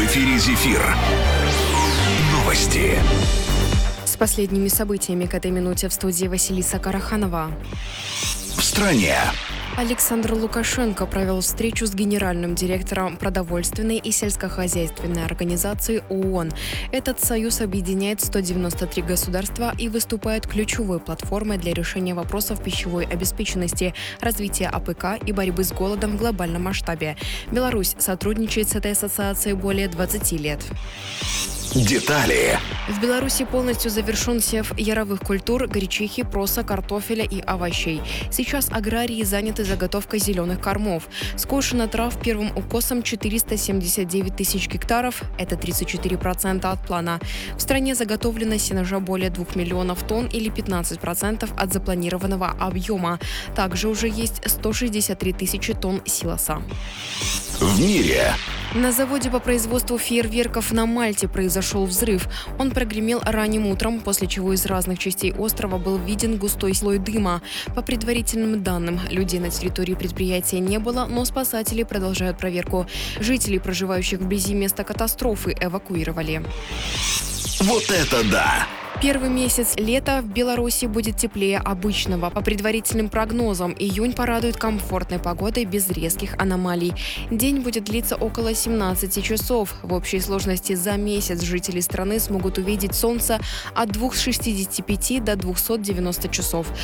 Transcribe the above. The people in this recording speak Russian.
эфире «Зефир». Новости. С последними событиями к этой минуте в студии Василиса Караханова. В стране. Александр Лукашенко провел встречу с генеральным директором продовольственной и сельскохозяйственной организации ООН. Этот союз объединяет 193 государства и выступает ключевой платформой для решения вопросов пищевой обеспеченности, развития АПК и борьбы с голодом в глобальном масштабе. Беларусь сотрудничает с этой ассоциацией более 20 лет. Детали. В Беларуси полностью завершен сев яровых культур гречихи, проса, картофеля и овощей. Сейчас аграрии заняты заготовкой зеленых кормов. Скошено трав первым укосом 479 тысяч гектаров. Это 34% от плана. В стране заготовлено сенажа более 2 миллионов тонн или 15% от запланированного объема. Также уже есть 163 тысячи тонн силоса. В мире. На заводе по производству фейерверков на Мальте произошел взрыв. Он прогремел ранним утром, после чего из разных частей острова был виден густой слой дыма. По предварительным данным, людей на территории предприятия не было, но спасатели продолжают проверку. Жителей, проживающих вблизи места катастрофы, эвакуировали. Вот это да! Первый месяц лета в Беларуси будет теплее обычного. По предварительным прогнозам, июнь порадует комфортной погодой без резких аномалий. День будет длиться около 17 часов. В общей сложности за месяц жители страны смогут увидеть солнце от 265 до 290 часов.